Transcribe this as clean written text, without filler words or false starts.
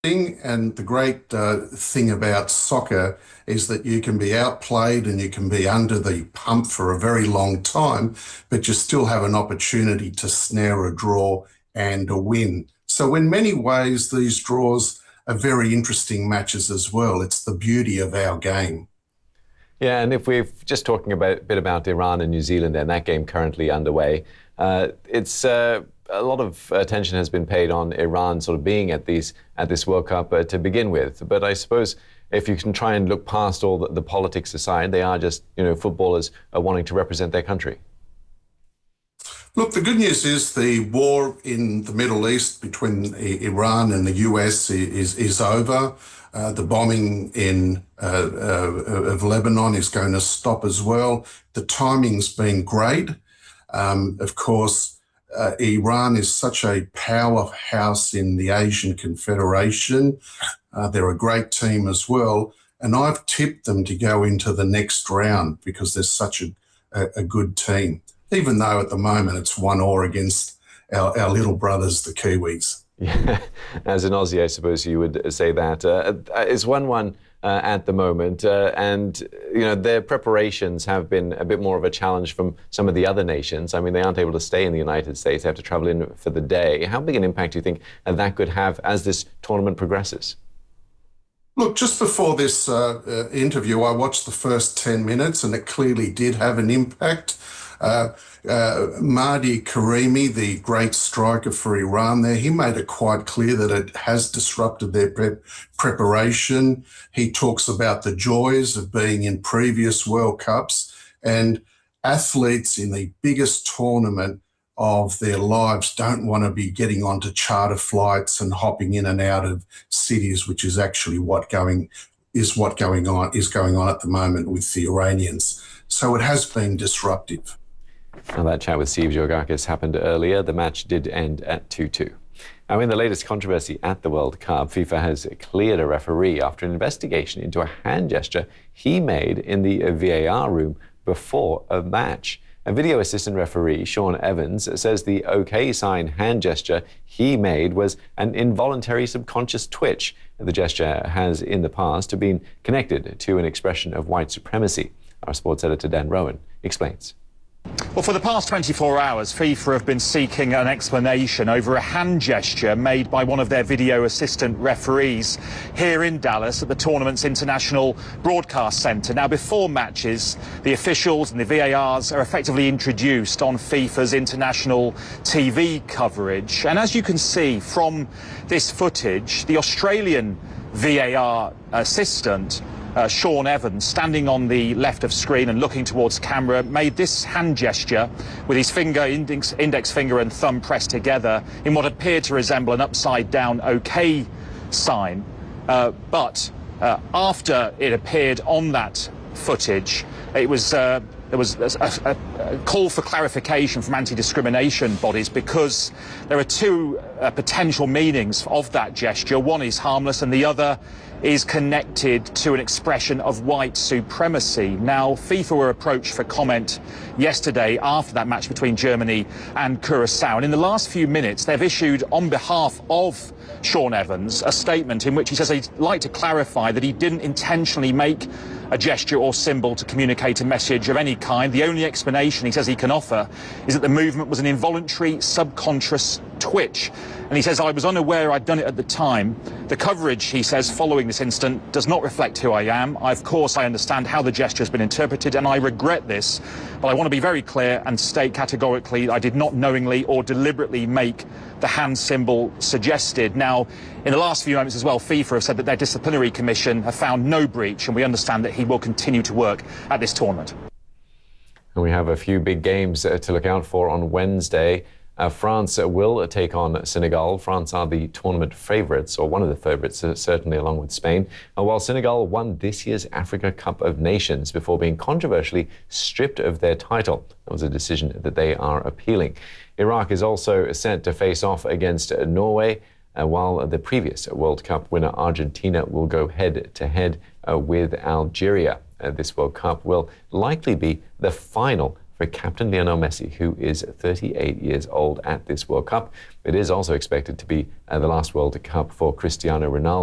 And the great thing about soccer is that you can be outplayed and you can be under the pump for a very long time, but you still have an opportunity to snare a draw and a win. So in many ways, these draws are very interesting matches as well. It's the beauty of our game. Yeah, and if we're just talking a bit about Iran and New Zealand and that game currently underway, it's a lot of attention has been paid on Iran sort of being at this World Cup to begin with. But I suppose if you can try and look past all the politics aside, they are just, footballers wanting to represent their country. Look, the good news is the war in the Middle East between Iran and the US is over. The bombing of Lebanon is going to stop as well. The timing's been great. Of course, Iran is such a powerhouse in the Asian Confederation. They're a great team as well. And I've tipped them to go into the next round because they're such a good team, even though at the moment it's 1-1 against our little brothers, the Kiwis. Yeah, as an Aussie, I suppose you would say that. It's 1-1 at the moment, and their preparations have been a bit more of a challenge from some of the other nations. I mean, they aren't able to stay in the United States; they have to travel in for the day. How big an impact do you think that could have as this tournament progresses? Look, just before this interview, I watched the first 10 minutes, and it clearly did have an impact. Mahdi Karimi, the great striker for Iran there, he made it quite clear that it has disrupted their preparation. He talks about the joys of being in previous World Cups, and athletes in the biggest tournament of their lives don't want to be getting onto charter flights and hopping in and out of cities, which is actually going on at the moment with the Iranians. So it has been disruptive. Now, that chat with Steve Georgakis happened earlier. The match did end at 2-2. Now, in the latest controversy at the World Cup, FIFA has cleared a referee after an investigation into a hand gesture he made in the VAR room before a match. A video assistant referee, Sean Evans, says the OK sign hand gesture he made was an involuntary subconscious twitch. The gesture has, in the past, been connected to an expression of white supremacy. Our sports editor, Dan Rowan, explains. Well, for the past 24 hours, FIFA have been seeking an explanation over a hand gesture made by one of their video assistant referees here in Dallas at the tournament's International Broadcast Centre. Now, before matches, the officials and the VARs are effectively introduced on FIFA's international TV coverage. And as you can see from this footage, the Australian VAR assistant Sean Evans, standing on the left of screen and looking towards camera, made this hand gesture with his finger, index finger and thumb pressed together in what appeared to resemble an upside-down OK sign. But after it appeared on that footage, there was a call for clarification from anti-discrimination bodies because there are two potential meanings of that gesture. One is harmless and the other is connected to an expression of white supremacy. Now, FIFA were approached for comment yesterday after that match between Germany and Curacao. And in the last few minutes, they've issued, on behalf of Sean Evans, a statement in which he says he'd like to clarify that he didn't intentionally make a gesture or symbol to communicate a message of any kind. The only explanation he says he can offer is that the movement was an involuntary subconscious twitch. And he says, I was unaware I'd done it at the time. The coverage, he says, following this incident does not reflect who I am. Of course, I understand how the gesture has been interpreted, and I regret this. But I want to be very clear and state categorically I did not knowingly or deliberately make the hand symbol suggested. Now, in the last few moments as well, FIFA have said that their disciplinary commission have found no breach, and we understand that he will continue to work at this tournament. And we have a few big games to look out for on Wednesday. France will take on Senegal. France are the tournament favourites, or one of the favourites, certainly along with Spain, while Senegal won this year's Africa Cup of Nations before being controversially stripped of their title. That was a decision that they are appealing. Iraq is also set to face off against Norway, while the previous World Cup winner Argentina will go head-to-head with Algeria. This World Cup will likely be the final for captain Lionel Messi, who is 38 years old at this World Cup. It is also expected to be the last World Cup for Cristiano Ronaldo.